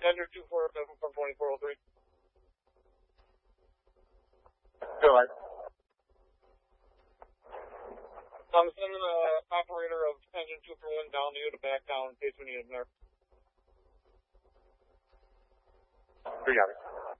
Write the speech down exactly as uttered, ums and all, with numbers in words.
Tender two four seven from twenty-four oh three. Go ahead. I'm sending the operator of engine two four one down to you to back down in case we need him there. We got it.